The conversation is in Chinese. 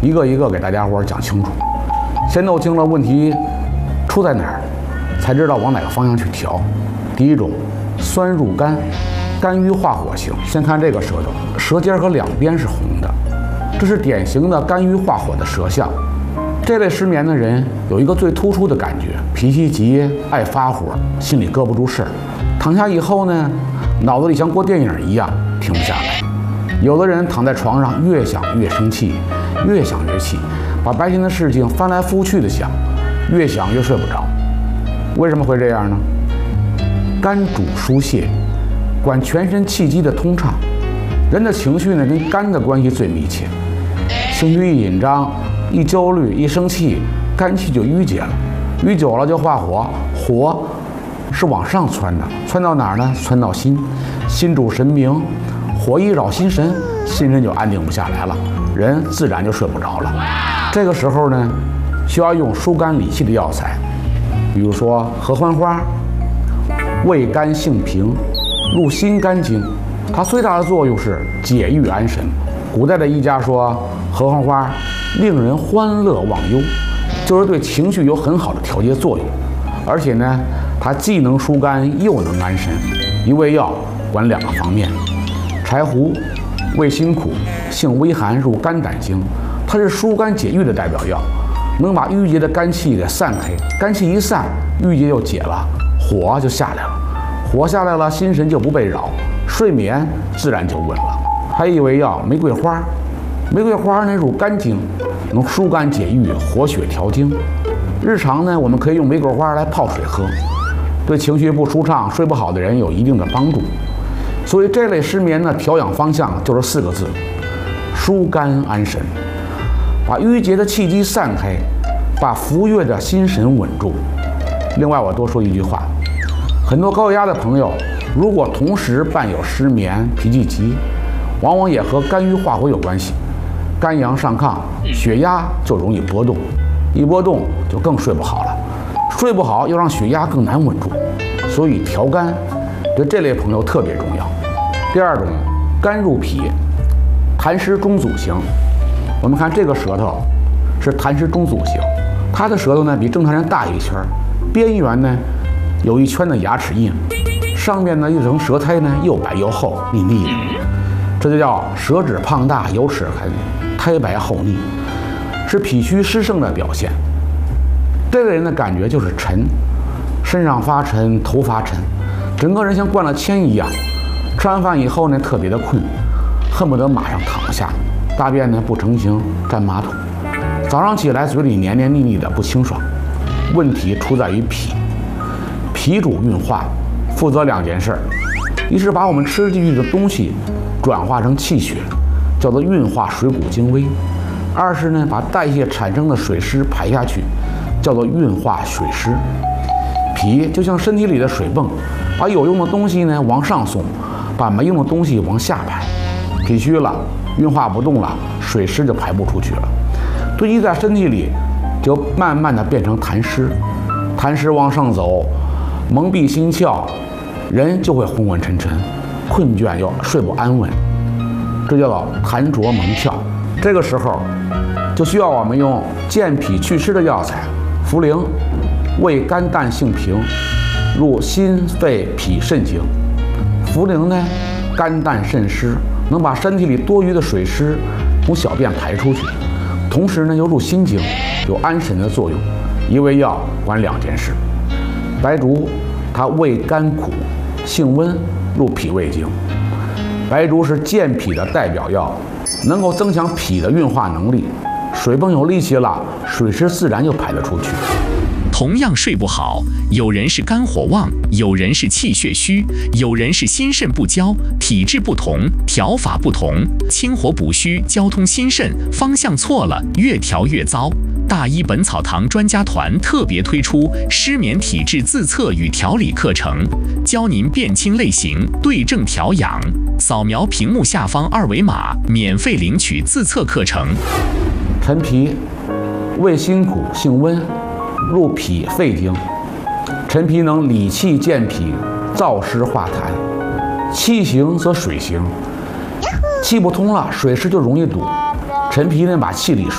一个一个给大家伙讲清楚。先弄清了问题出在哪儿，才知道往哪个方向去调。第一种，酸入肝，肝郁化火型。先看这个舌头，舌尖和两边是红的，这是典型的肝郁化火的舌象。这类失眠的人有一个最突出的感觉，脾气急，爱发火，心里搁不住事儿。躺下以后呢，脑子里像过电影一样停不下来。有的人躺在床上越想越生气，越想越气，把白天的事情翻来覆去的想，越想越睡不着。为什么会这样呢？肝主疏泄，管全身气机的通畅。人的情绪呢，跟肝的关系最密切。情绪一紧张，一焦虑，一生气，肝气就郁结了，郁久了就化火，火是往上窜的，窜到哪儿呢？窜到心，心主神明，火一扰心神，心神就安定不下来了，人自然就睡不着了。这个时候呢，需要用疏肝理气的药材，比如说合欢花，味甘性平，入心肝经，它最大的作用是解郁安神。古代的医家说，合欢花令人欢乐忘忧，就是对情绪有很好的调节作用。而且呢，它既能疏肝又能安神。一味药管两个方面。柴胡味辛苦，性微寒，入肝胆经，它是疏肝解郁的代表药，能把郁结的肝气给散开。肝气一散，郁结就解了，火就下来了。火下来了，心神就不被扰，睡眠自然就稳了。还有一味药玫瑰花，玫瑰花呢入肝经，能疏肝解郁，活血调经。日常呢，我们可以用玫瑰花来泡水喝，对情绪不舒畅、睡不好的人有一定的帮助。所以这类失眠的调养方向就是4个字：疏肝安神，把郁结的气机散开，把浮跃的心神稳住。另外，我多说一句话，很多高血压的朋友，如果同时伴有失眠、脾气急，往往也和肝郁化火有关系。肝阳上亢，血压就容易波动，一波动就更睡不好了，睡不好又让血压更难稳住，所以调肝对这类朋友特别重要。第二种，肝入脾，痰湿中阻型。我们看这个舌头是痰湿中阻型，它的舌头呢比正常人大一圈，边缘呢有一圈的牙齿印，上面呢一层舌苔呢又白又厚，腻腻的，这就叫舌质胖大，有齿痕，苔白厚腻，是脾虚湿盛的表现。这个人的感觉就是沉，身上发沉，头发沉，整个人像灌了铅一样。吃完饭以后呢，特别的困，恨不得马上躺下，大便呢不成形，沾马桶。早上起来嘴里黏黏腻腻的，不清爽。问题出在于脾，脾主运化，负责2件事儿，一是把我们吃进去的东西转化成气血，叫做运化水谷精微；二是呢，把代谢产生的水湿排下去，叫做运化水湿。脾就像身体里的水泵，把有用的东西呢往上送，把没用的东西往下排。脾虚了，运化不动了，水湿就排不出去了，堆积在身体里，就慢慢的变成痰湿。痰湿往上走，蒙蔽心窍，人就会昏昏沉沉，困倦又睡不安稳，这叫做痰浊蒙窍。这个时候就需要我们用健脾祛湿的药材，茯苓味甘淡性平，入心肺脾肾经。茯苓呢甘淡渗湿，能把身体里多余的水湿从小便排出去，同时呢又入心经，有安神的作用。一味药管2件事。白术它味甘苦，性温，入脾胃经。白术是健脾的代表药，能够增强脾的运化能力，水泵有力气了，水湿自然就排得出去。 同样睡不好，有人是肝火旺，有人是气血虚，有人是心肾不交，体质不同，调法不同，清火补虚，交通心肾，方向错了，越调越糟。大医本草堂专家团特别推出失眠体质自测与调理课程，教您辨清类型，对症调养。扫描屏幕下方2维码，免费领取自测课程。 陈皮味辛苦，性温，入脾肺经。陈皮能理气健脾，燥湿化痰。气行则水行，气不通了，水湿就容易堵。陈皮呢，把气里